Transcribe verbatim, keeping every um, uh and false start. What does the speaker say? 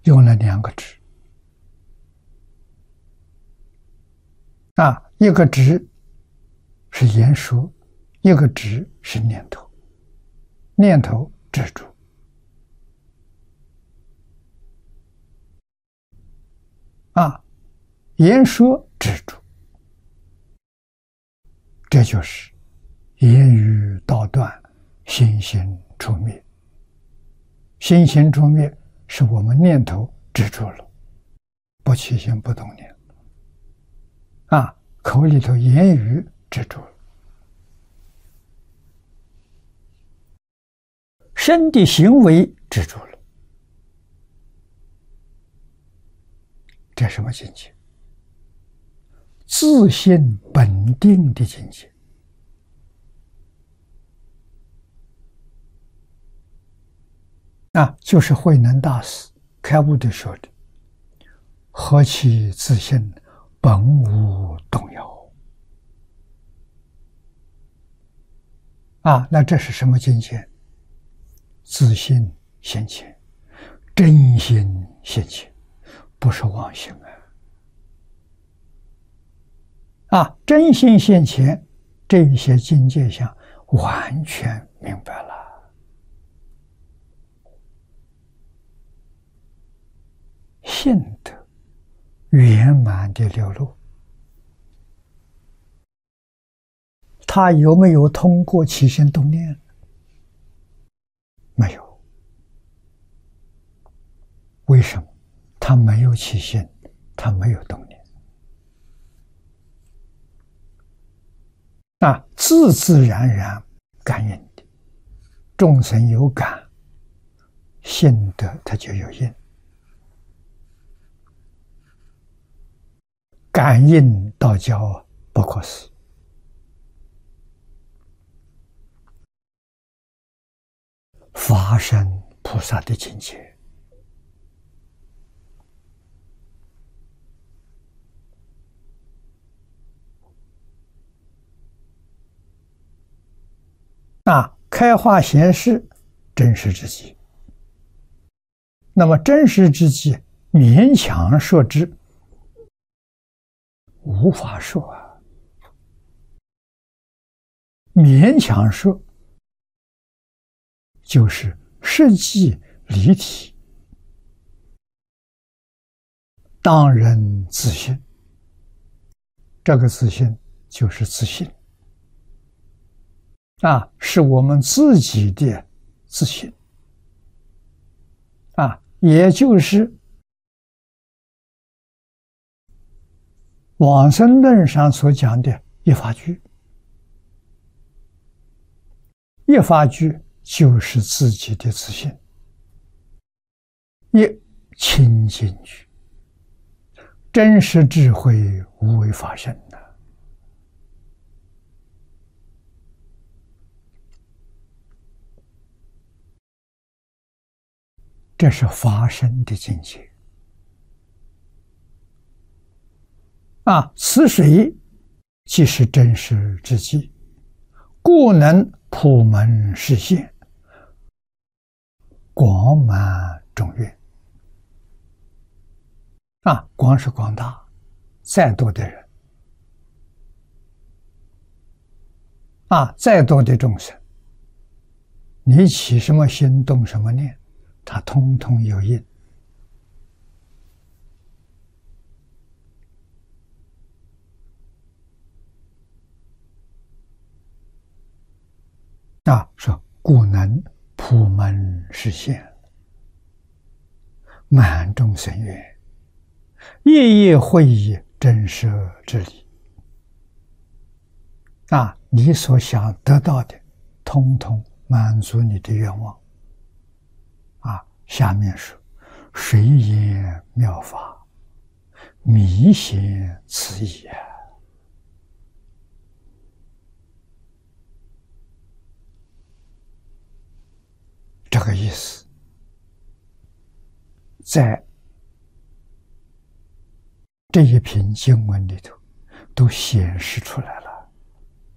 用了两个值啊，一个值是言说，一个值是念头，念头执着啊，言说执着，这就是言语道断，心行出灭。心行出灭是我们念头执着了，不起心不动念啊，口里头言语执着了，身的行为执着了，这什么境界？自性本定的境界啊，就是慧能大师开悟的说的，何其自性本无动摇啊，那这是什么境界？自性现前，真心现前，不是妄心啊！啊，真心现前，这一些境界相完全明白了。性德圆满的流露，他有没有通过起心动念？没有。为什么？他没有起心，他没有动念啊，自自然然感应的。众生有感，性德它就有应。感应道交不可思，法身菩萨的境界啊，开化显示真实之际。那么真实之际，勉强说之，无法说啊。勉强说，就是实际离体，当人自信。这个自信就是自信啊，是我们自己的自信啊，也就是往生论上所讲的一法居。一法居就是自己的自信，一清净居，真实智慧无为法身呐。这是法身的境界啊！此水即是真实之际，故能普门示现，广满众愿啊！光是广大，再多的人啊，再多的众生，你起什么心，动什么念，它通通有应啊！说故能普门示现，满众生愿，夜夜会以真实之理啊！你所想得到的，通通满足你的愿望啊！下面说，谁言妙法，弥显此意啊！这个意思，在这一篇经文里头都显示出来了。